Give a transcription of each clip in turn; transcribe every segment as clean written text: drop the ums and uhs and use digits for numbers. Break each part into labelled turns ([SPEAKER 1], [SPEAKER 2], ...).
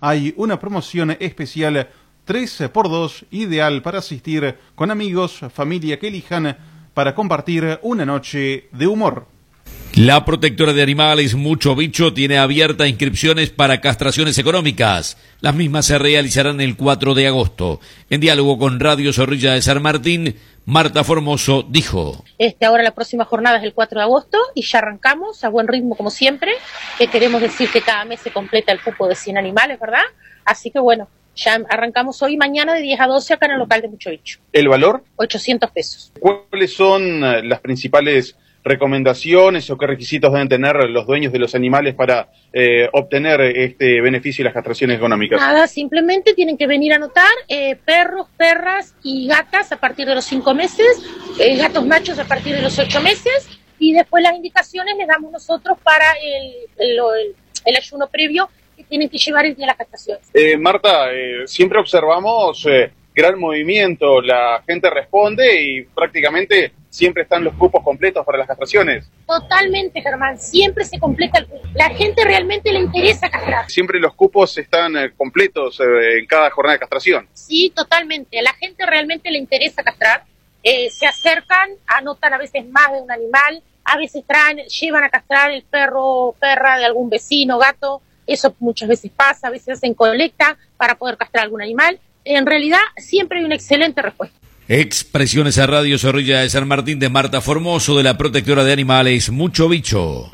[SPEAKER 1] hay una promoción especial 3x2, ideal para asistir con amigos, familia que elijan para compartir una noche de humor.
[SPEAKER 2] La protectora de animales Mucho Bicho tiene abiertas inscripciones para castraciones económicas. Las mismas se realizarán el 4 de agosto. En diálogo con Radio Zorrilla de San Martín, Marta Formoso dijo:
[SPEAKER 3] Ahora la próxima jornada es el 4 de agosto y ya arrancamos a buen ritmo como siempre. Queremos decir que cada mes se completa el cupo de 100 animales, ¿verdad? Así que bueno, ya arrancamos hoy y mañana de 10 a 12 acá en el local de Mucho Bicho.
[SPEAKER 1] ¿El valor?
[SPEAKER 3] 800 pesos.
[SPEAKER 1] ¿Cuáles son las principales recomendaciones o qué requisitos deben tener los dueños de los animales para obtener este beneficio y las castraciones económicas?
[SPEAKER 3] Nada, simplemente tienen que venir a anotar perros, perras y gatas a partir de los 5 meses, gatos machos a partir de los 8 meses, y después las indicaciones les damos nosotros para el ayuno previo que tienen que llevar el día de las castraciones.
[SPEAKER 1] Marta, siempre observamos gran movimiento, la gente responde y prácticamente siempre están los cupos completos para las castraciones.
[SPEAKER 3] Totalmente, Germán, siempre se completa el cupo. La gente realmente le interesa castrar.
[SPEAKER 1] Siempre los cupos están completos en cada jornada de castración.
[SPEAKER 3] Sí, totalmente. A la gente realmente le interesa castrar. Se acercan, anotan a veces más de un animal, a veces llevan a castrar el perro o perra de algún vecino, gato. Eso muchas veces pasa, a veces hacen colecta para poder castrar algún animal. En realidad, siempre hay una excelente respuesta.
[SPEAKER 2] Expresiones a Radio Zorrilla de San Martín de Marta Formoso, de la protectora de animales Mucho Bicho.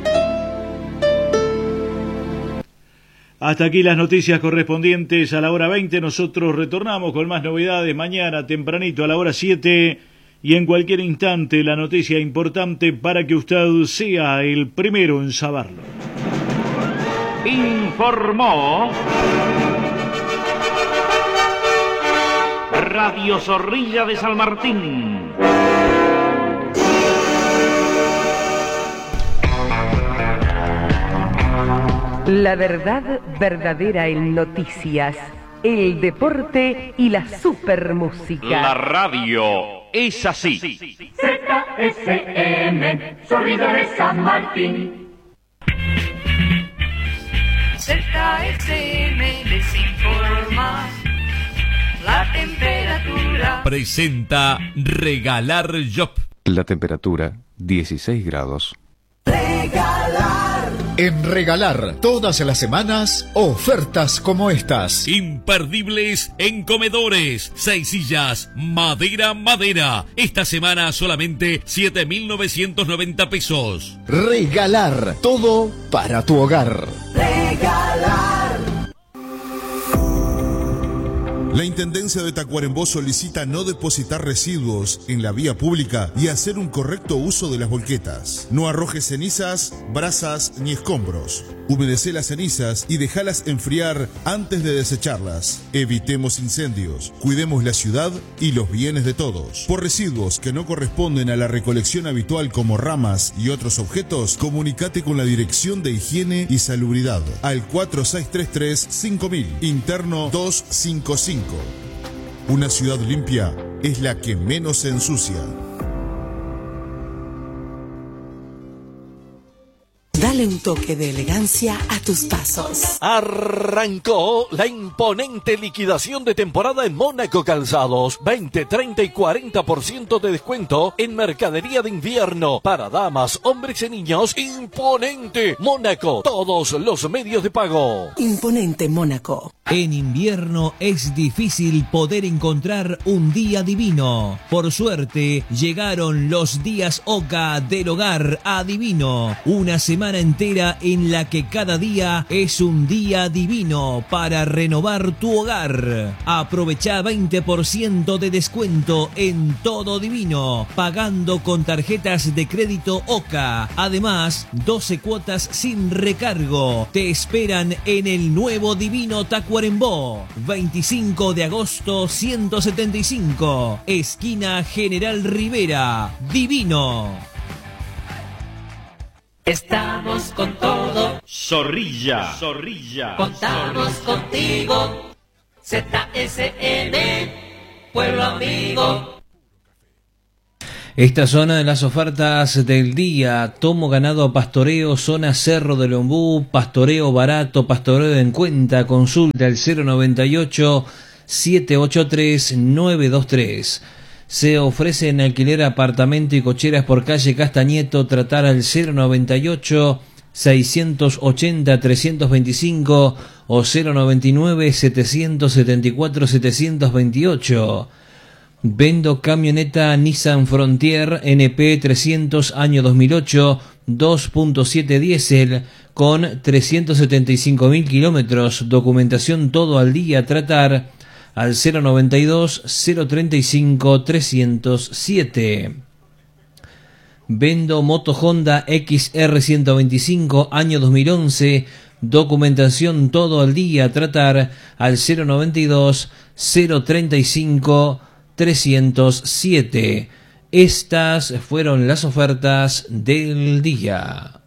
[SPEAKER 4] Hasta aquí las noticias correspondientes a la hora 20. Nosotros retornamos con más novedades mañana tempranito a la hora 7 y en cualquier instante la noticia importante para que usted sea el primero en saberlo.
[SPEAKER 5] Informó Radio Zorrilla de San Martín.
[SPEAKER 6] La verdad verdadera en noticias, el deporte y la supermúsica.
[SPEAKER 5] La radio es así.
[SPEAKER 7] ZSM, Zorrilla de San Martín.
[SPEAKER 8] ZSM les informa la temperatura.
[SPEAKER 2] Presenta Regalar Job.
[SPEAKER 9] La temperatura 16 grados.
[SPEAKER 10] En Regalar, todas las semanas, ofertas como estas.
[SPEAKER 2] Imperdibles en comedores. 6 sillas, madera. Esta semana solamente 7.990 pesos.
[SPEAKER 10] Regalar, todo para tu hogar.
[SPEAKER 11] La Intendencia de Tacuarembó solicita no depositar residuos en la vía pública y hacer un correcto uso de las volquetas. No arrojes cenizas, brasas ni escombros. Humedecé las cenizas y déjalas enfriar antes de desecharlas. Evitemos incendios, cuidemos la ciudad y los bienes de todos. Por residuos que no corresponden a la recolección habitual como ramas y otros objetos, comunícate con la Dirección de Higiene y Salubridad al 4633-5000, interno 255. Una ciudad limpia es la que menos se ensucia.
[SPEAKER 12] Dale un toque de elegancia a tus pasos.
[SPEAKER 13] Arrancó la imponente liquidación de temporada en Mónaco Calzados. 20, 30 y 40% de descuento en mercadería de invierno para damas, hombres y niños. Imponente Mónaco. Todos los medios de pago.
[SPEAKER 12] Imponente Mónaco.
[SPEAKER 14] En invierno es difícil poder encontrar un día divino. Por suerte, llegaron los días Oca del hogar a Divino. Una semana entera en la que cada día es un día divino para renovar tu hogar. Aprovecha 20% de descuento en todo Divino, pagando con tarjetas de crédito Oca. Además, 12 cuotas sin recargo. Te esperan en el nuevo Divino Tacuarembó. 25 de agosto 175, esquina General Rivera. Divino.
[SPEAKER 8] Estamos con todo.
[SPEAKER 5] Zorrilla.
[SPEAKER 8] Contamos contigo. ZSM, pueblo amigo.
[SPEAKER 14] Estas son las ofertas del día. Tomo ganado a pastoreo, zona Cerro del Ombú, pastoreo barato, pastoreo en cuenta. Consulta el 098-783-923. Se ofrece en alquiler apartamento y cocheras por calle Castañeto. Tratar al 098-680-325 o 099-774-728. Vendo camioneta Nissan Frontier NP 300 año 2008, 2.7 diésel con 375.000 kilómetros. Documentación todo al día. Tratar al 092-035-307. Vendo moto Honda XR 125 año 2011. Documentación todo al día. Tratar al 092-035-307. Estas fueron las ofertas del día.